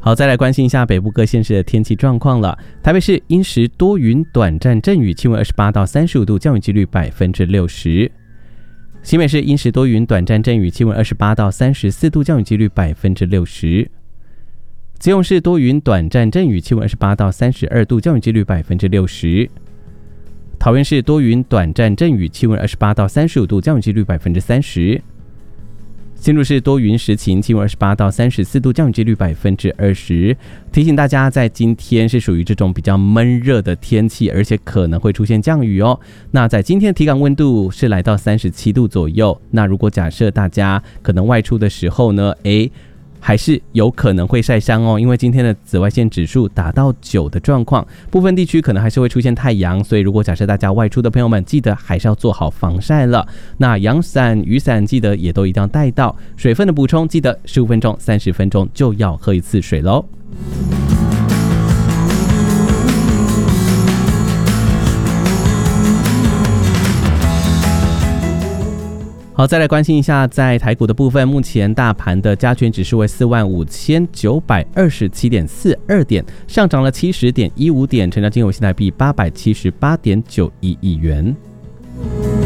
好，再来关心一下北部各县市的天气状况了。台北市阴时多云，短暂阵雨，气温28到35度，降雨几率60%。新北市阴时多云，短暂阵雨，气温28到34度，降雨几率60%。基隆市多云，短暂阵雨，气温28到32度，降雨几率60%。桃园市多云，短暂阵雨，气温28到35度，降雨几率30%。新竹市多云时晴，气温28到34度，降雨几率20%。提醒大家，在今天是属于这种比较闷热的天气，而且可能会出现降雨哦。那在今天的体感温度是来到37度左右。那如果假设大家可能外出的时候呢，还是有可能会晒伤哦，因为今天的紫外线指数达到9的状况，部分地区可能还是会出现太阳，所以如果假设大家外出的朋友们，记得还是要做好防晒了。那阳伞、雨伞记得也都一定要带到，水分的补充记得15分钟、30分钟就要喝一次水咯。好，再来关心一下在台股的部分，目前大盘的加权指数为45927.42点，上涨了70.15点，成交金额为新台币878.91亿元。